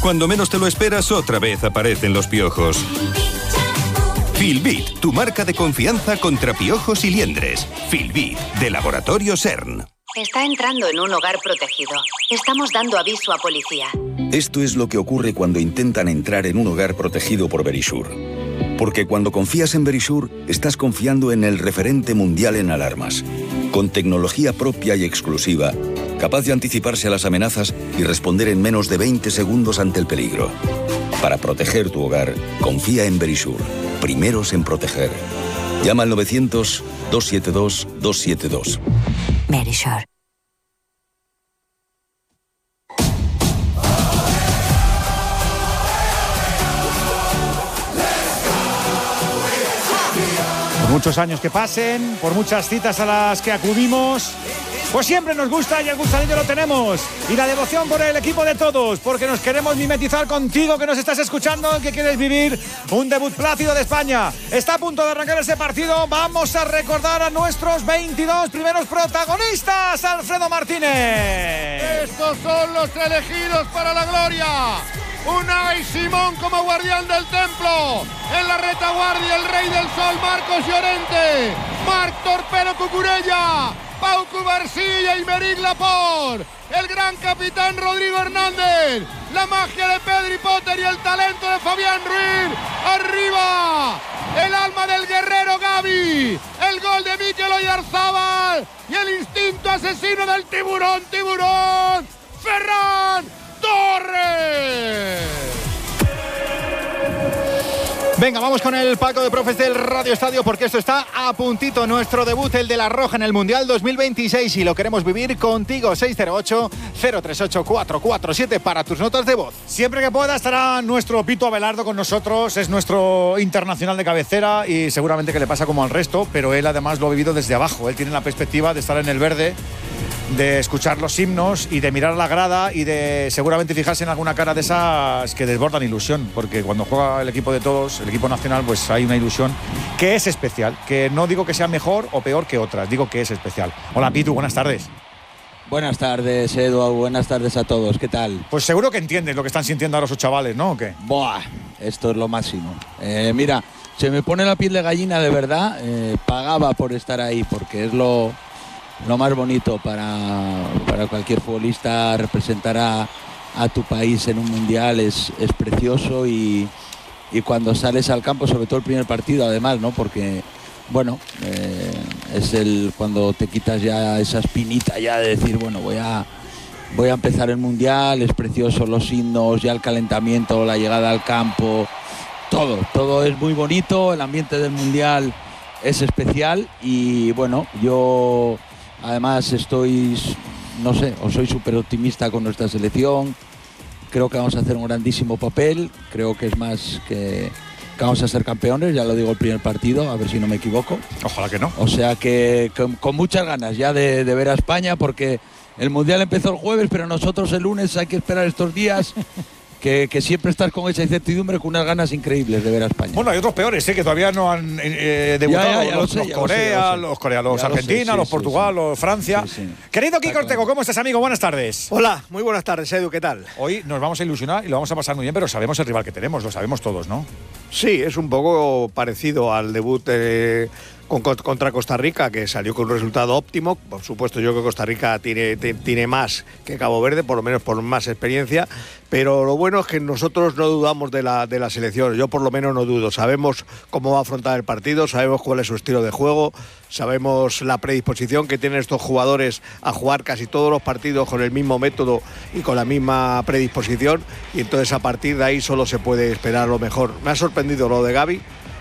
Cuando menos te lo esperas, otra vez aparecen los piojos. Filbit, tu marca de confianza contra piojos y liendres. Filbit, de Laboratorio CERN. Está entrando en un hogar protegido. Estamos dando aviso a policía. Esto es lo que ocurre cuando intentan entrar en un hogar protegido por Verisure. Porque cuando confías en Verisure, estás confiando en el referente mundial en alarmas. Con tecnología propia y exclusiva, capaz de anticiparse a las amenazas y responder en menos de 20 segundos ante el peligro. Para proteger tu hogar, confía en Verisure. Primeros en proteger. Llama al 900-272-272. Verisure. Por muchos años que pasen, por muchas citas a las que acudimos, pues siempre nos gusta y el gusanillo lo tenemos. Y la devoción por el equipo de todos, porque nos queremos mimetizar contigo que nos estás escuchando, que quieres vivir un debut plácido de España. Está a punto de arrancar ese partido. Vamos a recordar a nuestros 22 primeros protagonistas. Alfredo Martínez. Estos son los elegidos para la gloria. Unai Simón como guardián del templo. En la retaguardia el rey del sol Marcos Llorente. Marc Torpedo Cucurella. Pau Cubarsí y Aymeric Laporte. El gran capitán Rodrigo Hernández. La magia de Pedri Potter y el talento de Fabián Ruiz. Arriba. El alma del guerrero Gavi. El gol de Mikel Oyarzábal. Y el instinto asesino del tiburón. Ferran Torres. Venga, vamos con el palco de profes del Radio Estadio porque esto está a puntito. Nuestro debut, el de la Roja en el Mundial 2026 y lo queremos vivir contigo. 608-038-447 para tus notas de voz. Siempre que pueda estará nuestro Pito Abelardo con nosotros. Es nuestro internacional de cabecera y seguramente que le pasa como al resto, pero él además lo ha vivido desde abajo. Él tiene la perspectiva de estar en el verde, de escuchar los himnos y de mirar la grada y de seguramente fijarse en alguna cara de esas que desbordan ilusión, porque cuando juega el equipo de todos, el equipo nacional, pues hay una ilusión que es especial, que no digo que sea mejor o peor que otras, digo que es especial. Hola Pitu, buenas tardes. Buenas tardes, Edu, buenas tardes a todos, ¿qué tal? Pues seguro que entiendes lo que están sintiendo ahora esos chavales, ¿no? ¿O qué? Buah, esto es lo máximo. Mira, se me pone la piel de gallina de verdad, pagaba por estar ahí, porque es lo más bonito para cualquier futbolista. Representar a tu país en un mundial es precioso y cuando sales al campo, sobre todo el primer partido además, ¿no? Porque, bueno, es cuando te quitas ya esa espinita ya de decir, bueno, voy a empezar el mundial, es precioso, los himnos, ya el calentamiento, la llegada al campo, todo es muy bonito, el ambiente del mundial es especial y, bueno, yo además estoy, no sé, o soy súper optimista con nuestra selección. Creo que vamos a hacer un grandísimo papel. Creo que es más que vamos a ser campeones. Ya lo digo el primer partido, a ver si no me equivoco. Ojalá que no. O sea que con muchas ganas ya de ver a España, porque el Mundial empezó el jueves, pero nosotros el lunes hay que esperar estos días. Que siempre estás con esa incertidumbre, con unas ganas increíbles de ver a España. Bueno, hay otros peores, que todavía no han debutado. Los Corea, los Argentina, los Portugal, los Francia. Sí. Querido Kiko Ortego, ¿cómo estás, amigo? Buenas tardes. Hola, muy buenas tardes, Edu, ¿qué tal? Hoy nos vamos a ilusionar y lo vamos a pasar muy bien, pero sabemos el rival que tenemos, lo sabemos todos, ¿no? Sí, es un poco parecido al debut contra Costa Rica, que salió con un resultado óptimo. Por supuesto, yo creo que Costa Rica tiene más que Cabo Verde, por lo menos por más experiencia, pero lo bueno es que nosotros no dudamos de la selección. Yo por lo menos no dudo. Sabemos cómo va a afrontar el partido, sabemos cuál es su estilo de juego, sabemos la predisposición que tienen estos jugadores a jugar casi todos los partidos con el mismo método y con la misma predisposición, y entonces a partir de ahí solo se puede esperar lo mejor. Me ha sorprendido lo de Gavi.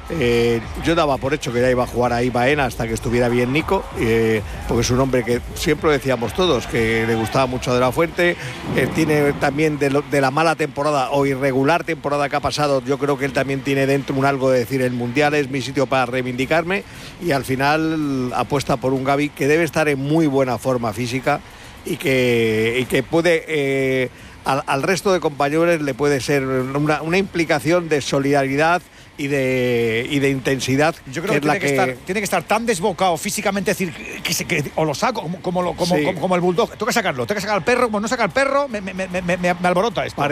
Yo daba por hecho que ya iba a jugar ahí Baena hasta que estuviera bien Nico, porque es un hombre que siempre decíamos todos que le gustaba mucho De La Fuente. Tiene también de la mala temporada o irregular temporada que ha pasado, yo creo que él también tiene dentro un algo de decir: el Mundial es mi sitio para reivindicarme, y al final apuesta por un Gavi que debe estar en muy buena forma física y que puede al resto de compañeros le puede ser una implicación de solidaridad y de intensidad. Yo creo que tiene que estar tan desbocado físicamente, decir que o lo saco como el bulldog. Tengo que sacarlo, tengo que sacar al perro. Como no saca al perro, me alborota esto.